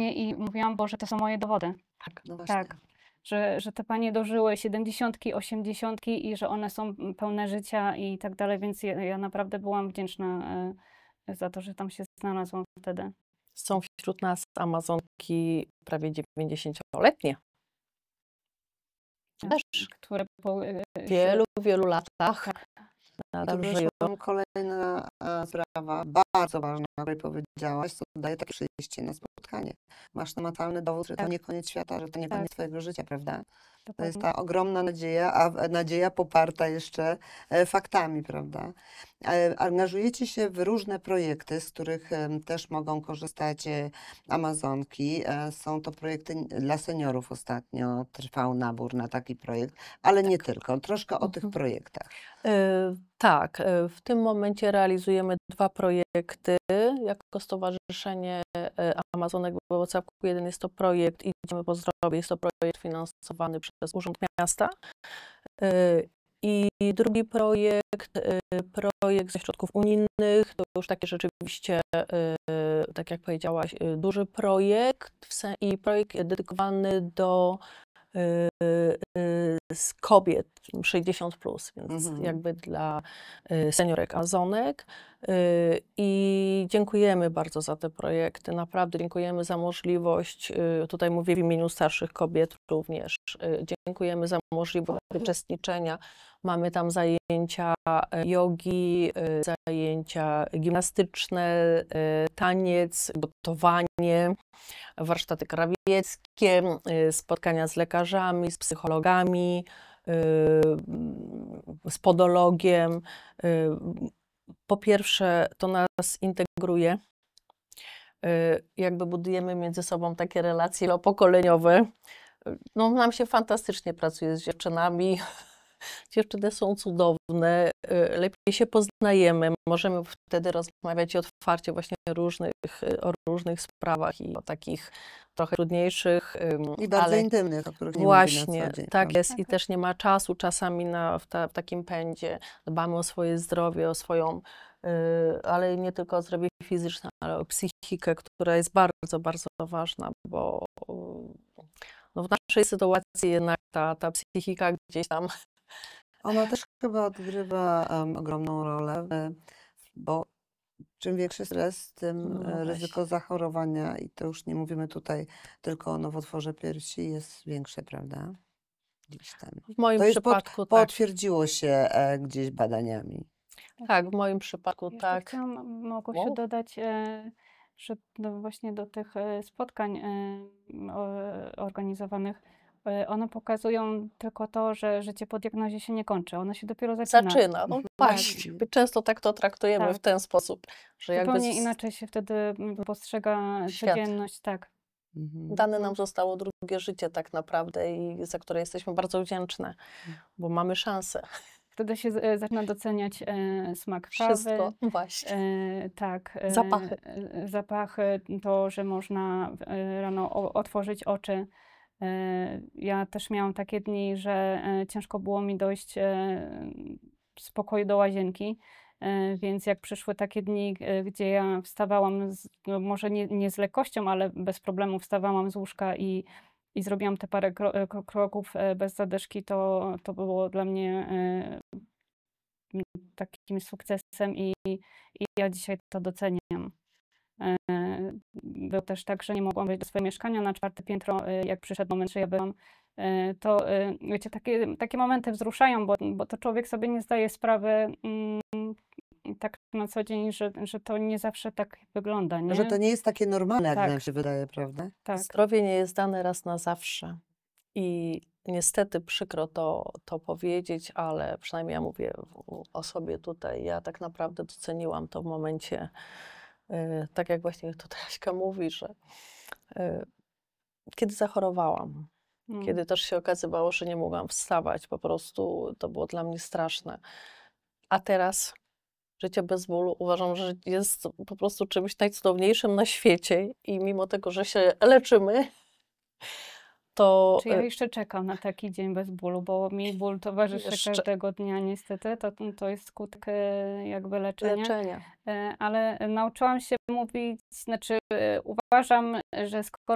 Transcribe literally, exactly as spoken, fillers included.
panie i mówiłam: Boże, to są moje dowody. Tak, no właśnie. Tak, że, że te panie dożyły siedemdziesiątki, osiemdziesiątki i że one są pełne życia i tak dalej, więc ja, ja naprawdę byłam wdzięczna e, za to, że tam się znalazłam wtedy. Są wśród nas Amazonki prawie dziewięćdziesięcioletnie. Też Które po, e, w wielu, wielu latach tak. nadal To żyją. wyszła kolejna e, sprawa, bardzo ważna, o której powiedziałaś, co daje takie przyjście na spotkanie. Masz namacalny dowód, że to Tak. nie koniec świata, że to nie Tak. koniec twojego życia, prawda? To jest Dokładnie. ta ogromna nadzieja, a w- nadzieja poparta jeszcze e, faktami, prawda? E, Angażujecie się w różne projekty, z których em, też mogą korzystać e, Amazonki. E, Są to projekty n- dla seniorów ostatnio, trwał nabór na taki projekt, ale nie tylko. Troszkę o tych Mhm. projektach. E, Tak, e, w tym momencie realizujemy dwa projekty jako Stowarzyszenie e, Amazonek we Włocławku. Jeden jest to projekt Idziemy po zdrowie, jest to projekt finansowany przez Urząd Miasta. E, I drugi projekt, e, projekt ze środków unijnych, to już taki rzeczywiście, e, tak jak powiedziałaś, e, duży projekt w se- i projekt dedykowany do y, y, z kobiet sześćdziesiąt plus, więc Mhm. jakby dla y, seniorek Amazonek. Y, I dziękujemy bardzo za te projekty. Naprawdę dziękujemy za możliwość, y, tutaj mówię w imieniu starszych kobiet również, y, dziękujemy za możliwość uczestniczenia. Mamy tam zajęcia y, jogi, y, zajęcia gimnastyczne, y, taniec, gotowanie, warsztaty krawieckie, y, spotkania z lekarzami, z psychologami, y, z podologiem. Y, Po pierwsze, to nas integruje, y, jakby budujemy między sobą takie relacje wielopokoleniowe. No, nam się fantastycznie pracuje z dziewczynami. Dziewczyny są cudowne, y, lepiej się poznajemy, możemy wtedy rozmawiać otwarcie właśnie różnych, o różnych sprawach i o takich trochę trudniejszych, ym, I bardzo ale intymnych, o których nie mówimy na co właśnie, dzień. tak prawda? jest i też nie ma czasu czasami na, w, ta, w takim pędzie. Dbamy o swoje zdrowie, o swoją, y, ale nie tylko o zdrowie fizyczne, ale o psychikę, która jest bardzo, bardzo ważna, bo y, no w naszej sytuacji jednak ta, ta psychika gdzieś tam. Ona też chyba odgrywa em, ogromną rolę, e, bo czym większy stres, tym No e, właśnie. ryzyko zachorowania, i to już nie mówimy tutaj tylko o nowotworze piersi, jest większe, prawda? Gdzieś tam. W moim To jest pod, przypadku tak. potwierdziło się e, gdzieś badaniami. Tak, w moim przypadku Jeszcze tak. chciałam, Małgosiu, Mów. dodać, e, że do, właśnie do tych e, spotkań e, o- organizowanych, e, one pokazują tylko to, że życie po diagnozie się nie kończy, ono się dopiero zaczyna. Zaczyna, no właśnie. My często tak to traktujemy Tak. w ten sposób, że jakby Zupełnie z- inaczej się wtedy mm, postrzega Świat. codzienność, tak. Mhm. dane nam zostało drugie życie tak naprawdę i za które jesteśmy bardzo wdzięczne, bo mamy szansę. Wtedy się z- e, zaczyna doceniać e, smak Wszystko, kawy, właśnie. e, tak, e, Zapachy. e, zapachy, to, że można e, rano o, otworzyć oczy. E, Ja też miałam takie dni, że e, ciężko było mi dojść e, z pokoju do łazienki, e, więc jak przyszły takie dni, e, gdzie ja wstawałam, z, no może nie, nie z lekkością, ale bez problemu wstawałam z łóżka i, i zrobiłam te parę kro, e, kro- kroków e, bez zadyszki, to, to było dla mnie e, m, takim sukcesem i, i ja dzisiaj to doceniam. E, Było też tak, że nie mogłam wejść do swojego mieszkania na czwarte piętro, e, jak przyszedł moment, że ja byłam. E, To e, wiecie, takie, takie momenty wzruszają, bo, bo to człowiek sobie nie zdaje sprawy mm, tak na co dzień, że, że to nie zawsze tak wygląda, nie? Że to nie jest takie normalne, jak Tak. nam się wydaje, prawda? Tak. Zdrowie nie jest dane raz na zawsze. I niestety przykro to, to powiedzieć, ale przynajmniej ja mówię o- o sobie tutaj. Ja tak naprawdę doceniłam to w momencie, y, tak jak właśnie tutaj Aśka mówi, że y, kiedy zachorowałam, Mm. kiedy też się okazywało, że nie mogłam wstawać, po prostu to było dla mnie straszne. A teraz życie bez bólu uważam, że jest po prostu czymś najcudowniejszym na świecie i mimo tego, że się leczymy, to Czy ja y, jeszcze czekam na taki dzień bez bólu, bo mi ból towarzyszy Jeszcze. każdego dnia niestety, to, to jest skutek e, jakby leczenia. leczenia. E, Ale nauczyłam się mówić, znaczy e, uważam, że skoro